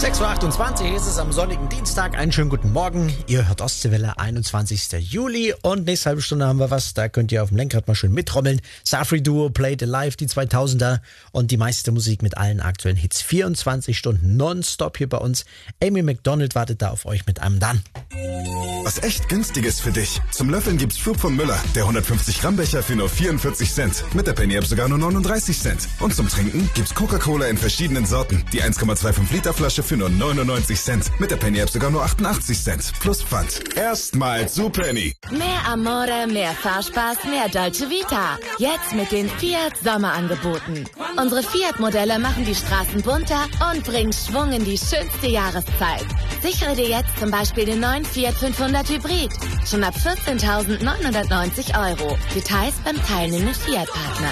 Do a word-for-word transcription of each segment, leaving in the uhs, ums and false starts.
sechs Uhr achtundzwanzig ist es am sonnigen Dienstag. Einen schönen guten Morgen. Ihr hört Ostseewelle, einundzwanzigster Juli. Und nächste halbe Stunde haben wir was. Da könnt ihr auf dem Lenkrad mal schön mitrommeln. Safri Duo, Played Alive, die zweitausender. Und die meiste Musik mit allen aktuellen Hits. vierundzwanzig Stunden nonstop hier bei uns. Amy Macdonald wartet da auf euch mit einem Dann. Was echt günstiges für dich. Zum Löffeln gibt's Schub von Müller. Der hundertfünfzig Gramm Becher für nur vierundvierzig Cent. Mit der Penny App sogar nur neununddreißig Cent. Und zum Trinken gibt's Coca-Cola in verschiedenen Sorten. Die eins Komma fünfundzwanzig Liter Flasche für nur neunundneunzig Cent. Mit der Penny App sogar nur achtundachtzig Cent. Plus Pfand. Erstmal zu Penny. Mehr Amore, mehr Fahrspaß, mehr Dolce Vita. Jetzt mit den Fiat Sommerangeboten. Unsere Fiat-Modelle machen die Straßen bunter und bringen Schwung in die schönste Jahreszeit. Sichere dir jetzt zum Beispiel den neuen Fiat fünfhundert Hybrid. Schon ab vierzehntausendneunhundertneunzig Euro. Details beim teilnehmenden Fiat-Partner.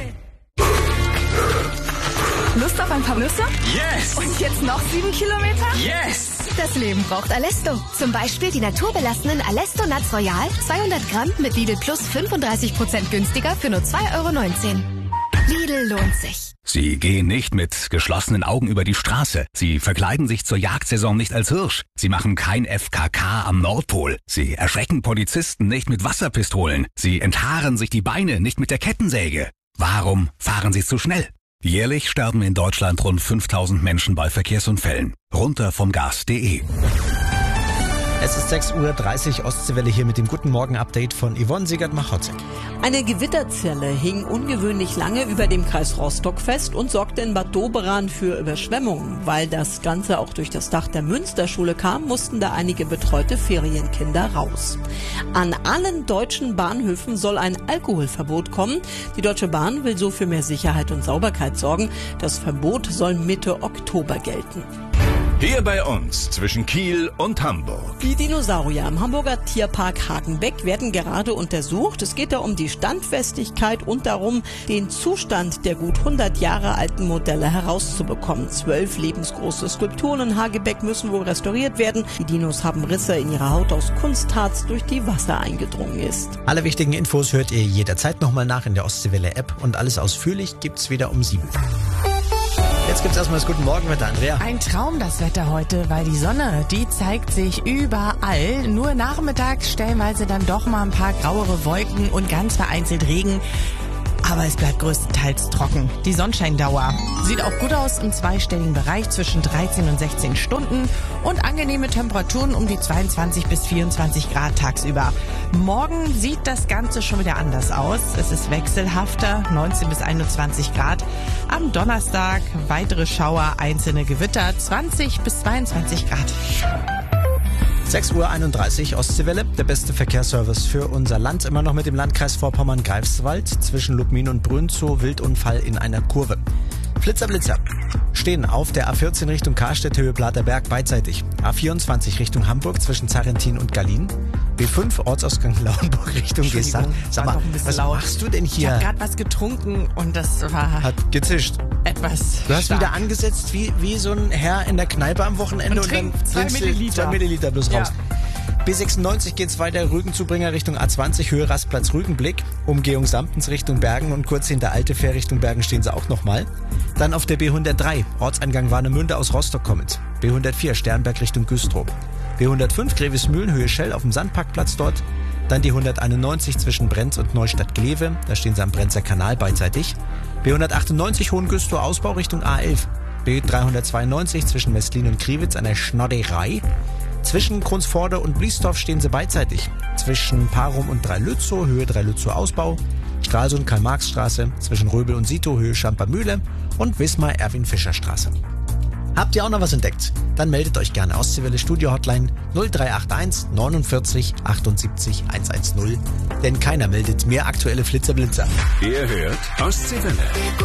Lust auf ein paar Nüsse? Yes! Und jetzt noch sieben Kilometer? Yes! Das Leben braucht Alesto. Zum Beispiel die naturbelassenen Alesto Nuts Royal, zweihundert Gramm mit Lidl Plus fünfunddreißig Prozent günstiger für nur zwei Euro neunzehn. Lidl lohnt sich. Sie gehen nicht mit geschlossenen Augen über die Straße. Sie verkleiden sich zur Jagdsaison nicht als Hirsch. Sie machen kein F K K am Nordpol. Sie erschrecken Polizisten nicht mit Wasserpistolen. Sie enthaaren sich die Beine nicht mit der Kettensäge. Warum fahren Sie zu schnell? Jährlich sterben in Deutschland rund fünftausend Menschen bei Verkehrsunfällen. Runter vom Gas punkt de. Es ist sechs Uhr dreißig, Ostseewelle hier mit dem Guten Morgen-Update von Yvonne Siegert-Machotzek. Eine Gewitterzelle hing ungewöhnlich lange über dem Kreis Rostock fest und sorgte in Bad Doberan für Überschwemmungen. Weil das Ganze auch durch das Dach der Münsterschule kam, mussten da einige betreute Ferienkinder raus. An allen deutschen Bahnhöfen soll ein Alkoholverbot kommen. Die Deutsche Bahn will so für mehr Sicherheit und Sauberkeit sorgen. Das Verbot soll Mitte Oktober gelten. Hier bei uns zwischen Kiel und Hamburg. Die Dinosaurier im Hamburger Tierpark Hagenbeck werden gerade untersucht. Es geht da um die Standfestigkeit und darum, den Zustand der gut hundert Jahre alten Modelle herauszubekommen. Zwölf lebensgroße Skulpturen in Hagenbeck müssen wohl restauriert werden. Die Dinos haben Risse in ihrer Haut aus Kunstharz, durch die Wasser eingedrungen ist. Alle wichtigen Infos hört ihr jederzeit nochmal nach in der Ostseewelle-App und alles ausführlich gibt's wieder um sieben. Jetzt gibt's erstmal das Guten Morgen mit der Andrea. Ein Traum das Wetter heute, weil die Sonne, die zeigt sich überall. Nur nachmittags stellenweise dann doch mal ein paar grauere Wolken und ganz vereinzelt Regen. Aber es bleibt größtenteils trocken. Die Sonnenscheindauer sieht auch gut aus im zweistelligen Bereich zwischen dreizehn und sechzehn Stunden und angenehme Temperaturen um die zweiundzwanzig bis vierundzwanzig Grad tagsüber. Morgen sieht das Ganze schon wieder anders aus. Es ist wechselhafter, neunzehn bis einundzwanzig Grad. Am Donnerstag weitere Schauer, einzelne Gewitter, zwanzig bis zweiundzwanzig Grad. sechs Uhr einunddreißig, Ostseewelle, der beste Verkehrsservice für unser Land. Immer noch mit dem Landkreis Vorpommern-Greifswald. Zwischen Lubmin und Brünzow, Wildunfall in einer Kurve. Flitzer, Blitzer. Stehen auf der A vierzehn Richtung Karstedt, Höhe Blaterberg beidseitig. A vierundzwanzig Richtung Hamburg zwischen Zarrentin und Gallien. B fünf Ortsausgang Lauenburg Richtung Gesamt. Sag mal, was laut. machst du denn hier? Ich habe gerade was getrunken und das war... Hat gezischt. Etwas Du hast stark. wieder angesetzt wie, wie so ein Herr in der Kneipe am Wochenende Und und, dann trinkt zwei trinkst du Milliliter. zwei Milliliter bloß Ja. raus. B sechsundneunzig geht's weiter, Rügen-Zubringer Richtung A zwanzig, Höhe Rastplatz Rügenblick. Umgehung Samptens Richtung Bergen und kurz hinter Alte Fähr Richtung Bergen stehen sie auch nochmal. Dann auf der B hundertdrei, Ortseingang Warnemünde aus Rostock kommend. B hundertvier, Sternberg Richtung Güstrow. B hundertfünf, Grevesmühlen, Höhe Schell auf dem Sandparkplatz dort. Dann die hunderteinundneunzig zwischen Brenz und Neustadt-Glewe, da stehen sie am Brenzer Kanal beidseitig. B hundertachtundneunzig, Hohengüstrow Ausbau Richtung A elf. B dreihundertzweiundneunzig zwischen Mestlin und Kriwitz an der Schnodderei. Zwischen Krunsforde und Bliesdorf stehen sie beidseitig. Zwischen Parum und Dreilützow, Höhe Dreilützow Ausbau. Stralsund Karl-Marx-Straße, zwischen Röbel und Sito, Höhe Schampermühle. Und Wismar Erwin-Fischer-Straße. Habt ihr auch noch was entdeckt? Dann meldet euch gerne. Ostseewelle Studio Hotline null drei acht eins neunundvierzig achtundsiebzig hundertzehn. Denn keiner meldet mehr aktuelle Flitzerblitzer. Ihr hört Ostseewelle.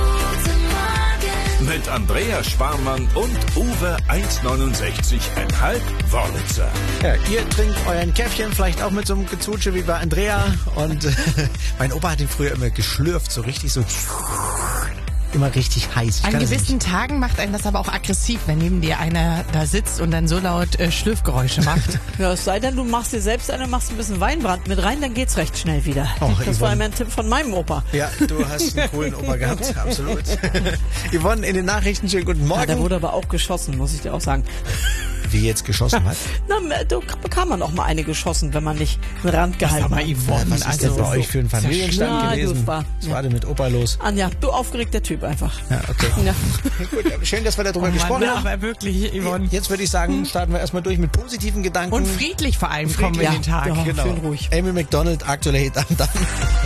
Mit Andrea Sparmann und Uwe eins neunundsechzig Komma fünf Wörlitzer. Ja, ihr trinkt euren Käffchen vielleicht auch mit so einem Gezutsche wie bei Andrea. Und mein Opa hat ihn früher immer geschlürft, so richtig so. immer richtig heiß. Ich An kann das gewissen nicht. Tagen macht einen das aber auch aggressiv, wenn neben dir einer da sitzt und dann so laut äh, Schlürfgeräusche macht. Ja, es sei denn, du machst dir selbst eine, machst ein bisschen Weinbrand mit rein, dann geht's recht schnell wieder. Och, das war Yvonne. immer ein Tipp von meinem Opa. Ja, du hast einen coolen Opa gehabt, absolut. Yvonne, in den Nachrichten, schönen guten Ja, Morgen. der wurde aber auch geschossen, muss ich dir auch sagen. Wie jetzt geschossen hat. Na, da bekam man auch mal eine geschossen, wenn man nicht einen Rand gehalten Aber hat. Yvonne, Was ist denn also, bei euch für ein Familienstand Ja, du, gewesen? es war- Was war denn mit Opa los? Anja, du aufgeregter Typ einfach. Ja, okay. Ja. Gut, schön, dass wir darüber oh gesprochen Mann, haben. aber wirklich, Yvonne. Jetzt würde ich sagen, starten wir erstmal durch mit positiven Gedanken. Und friedlich vor allem kommen wir in den Tag. Ja, Genau. schön ruhig. Amy McDonald, aktueller Hit am Damm.